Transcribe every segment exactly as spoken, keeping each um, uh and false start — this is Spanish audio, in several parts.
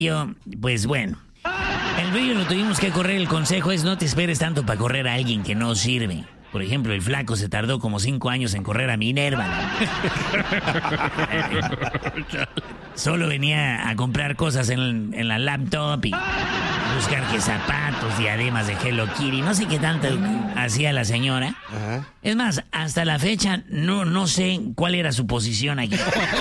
Yo, pues bueno, el Brillo lo tuvimos que correr. El consejo es no te esperes tanto para correr a alguien que no sirve. Por ejemplo, el flaco se tardó como cinco años en correr a Minerva, ¿no? Solo venía a comprar cosas en, en la laptop y buscar que zapatos, diademas de Hello Kitty, no sé qué tanto hacía la señora. Ajá. Es más, hasta la fecha no, no sé cuál era su posición aquí.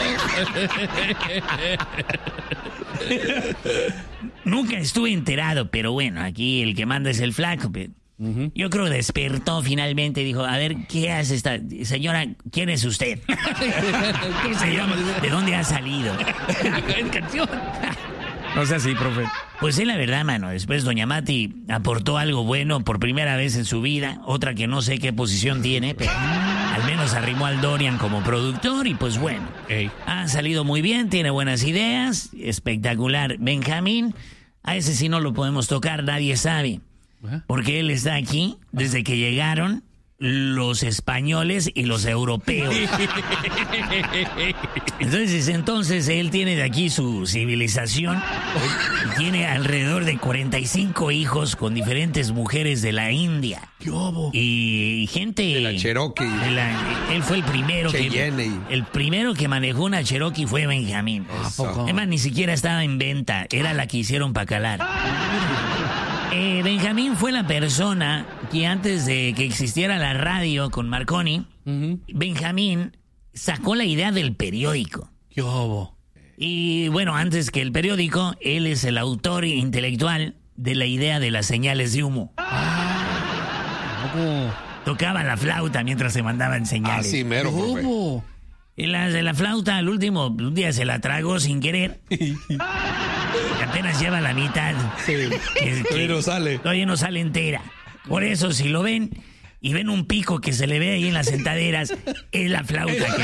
Nunca estuve enterado, pero bueno, aquí el que manda es el flaco. Uh-huh. Yo creo que despertó finalmente y dijo, a ver, ¿qué hace esta señora? ¿Quién es usted? ¿Qué se llama? ¿De dónde ha salido? No sea así, profe. Pues sí, la verdad, mano. Después doña Mati aportó algo bueno por primera vez en su vida. Otra que no sé qué posición tiene, pero al menos arrimó al Dorian como productor y pues bueno. Hey. Ha salido muy bien, tiene buenas ideas. Espectacular. Benjamín, a ese sí no lo podemos tocar, nadie sabe. Porque él está aquí desde que llegaron los españoles y los europeos. Entonces, entonces él tiene de aquí su civilización y tiene alrededor de cuarenta y cinco hijos con diferentes mujeres de la India. Y gente de la Cherokee. De la, él fue el primero Cheyenne. que el primero que manejó una Cherokee fue Benjamín. Además, ni siquiera estaba en venta, era la que hicieron para calar. Eh, Benjamín fue la persona que antes de que existiera la radio con Marconi, uh-huh. Benjamín sacó la idea del periódico. ¡Qué bobo! Y bueno, antes que el periódico, él es el autor intelectual de la idea de las señales de humo. Ah, ¿cómo? Tocaba la flauta mientras se mandaban señales. Así mero, profe. Y la de la flauta, al último, un día se la tragó sin querer. Apenas lleva la mitad. Sí, que, que no sale. Todavía no sale entera. Por eso, si lo ven y ven un pico que se le ve ahí en las sentaderas, es la flauta que...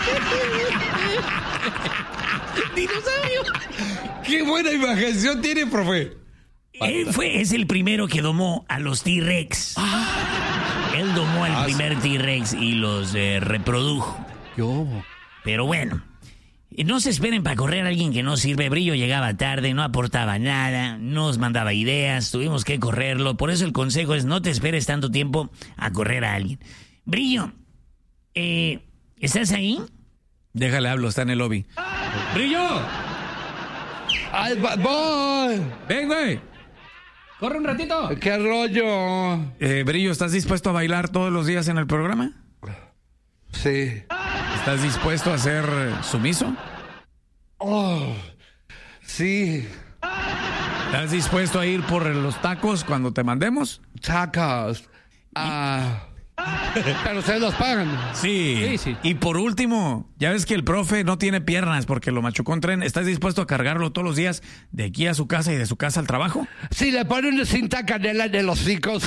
¡Dinosaurio! ¡Qué buena imaginación tiene, profe! Él fue, es el primero que domó a los T-Rex. Ah. Él domó al ah, primer sí. T-Rex y los eh, reprodujo. Yo. Pero bueno... No se esperen para correr a alguien que no sirve. Brillo llegaba tarde, no aportaba nada, no nos mandaba ideas, tuvimos que correrlo. Por eso el consejo es no te esperes tanto tiempo a correr a alguien. Brillo, eh, ¿estás ahí? Déjale, hablo, está en el lobby. ¡Brillo! ¡Ay, voy! ¡Ven, güey! ¡Corre un ratito! ¡Qué rollo! Eh, Brillo, ¿estás dispuesto a bailar todos los días en el programa? Sí. ¿Estás dispuesto a ser sumiso? Oh, sí. ¿Estás dispuesto a ir por los tacos cuando te mandemos? Tacos. Ah. Pero ustedes los pagan. Sí. sí, sí. Y por último, ya ves que el profe no tiene piernas porque lo machucó en tren. ¿Estás dispuesto a cargarlo todos los días de aquí a su casa y de su casa al trabajo? Sí, le ponen una cinta canela en los hocicos.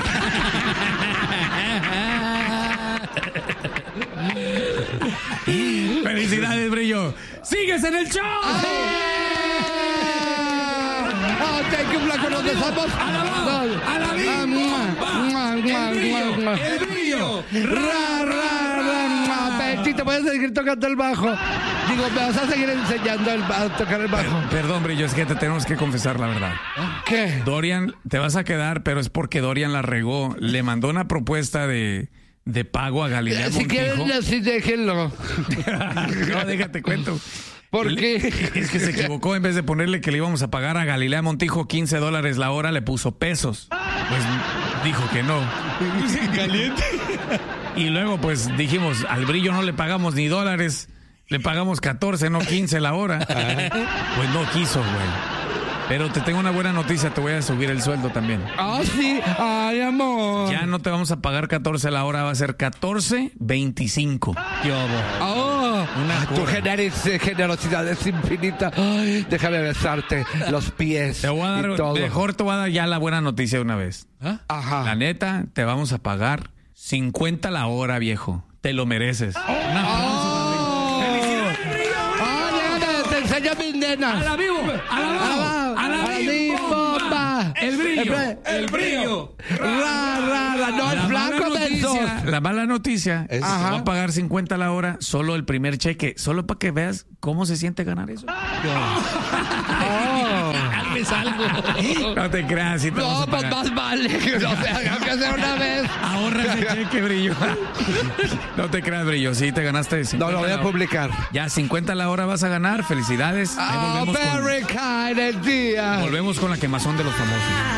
¡Felicidades, Brillo! ¡Sigues en el show! ¡Ah! ¡Oh, thank you, flaco! ¿Dónde estamos? ¡A la voz! ¡A la vida! ¡El Brillo! ¡Ra, ra, ra! Betty, ¿te puedes seguir tocando el bajo? Digo, ¿me vas a seguir enseñando el, a tocar el bajo? Per- perdón, Brillo, es que te tenemos que confesar la verdad. ¿Qué? Dorian, te vas a quedar, pero es porque Dorian la regó. Le mandó una propuesta de... de pago a Galilea si Montijo. Quieren así, déjenlo. No, déjate cuento. ¿Por qué? Es que se equivocó. En vez de ponerle que le íbamos a pagar a Galilea Montijo quince dólares la hora, le puso pesos. Pues dijo que no. Caliente. Y luego pues dijimos, al Brillo no le pagamos ni dólares, le pagamos catorce, no quince la hora. Pues no quiso, güey. Pero te tengo una buena noticia, te voy a subir el sueldo también. Ah, sí, ay, amor. Ya no te vamos a pagar catorce la hora, va a ser catorce veinticinco. Oh, una tu gener- generosidad es infinita. Ay, déjame besarte los pies. Te voy a dar, y todo. Mejor te voy a dar ya la buena noticia de una vez. ¿Ah? Ajá. La neta, te vamos a pagar cincuenta la hora, viejo. Te lo mereces. Oh. Oh. ¡Felicidades, Brillo! ¡Oh, déjame, te enseño a mis nenas! ¡A la vivo! ¡A la vivo! ¡A la bomba! ¡El Brillo! ¡El, el brillo! ¡Ra, ra, ra! ¡No, el flaco de esos! La mala noticia es que va a pagar cincuenta la hora, solo el primer cheque, solo para que veas cómo se siente ganar eso. Oh. No te creas, si te vamos No, a pues pagar. más vale. O sea, aunque sea una vez. Ahorra ese cheque, Brillo. No te creas, Brillo. Sí, te ganaste cincuenta. No, lo voy a la- publicar. Ya, cincuenta la hora vas a ganar. Felicidades. Ahí Oh, volvemos con, very kind, el día. volvemos con la quemazón de los famosos.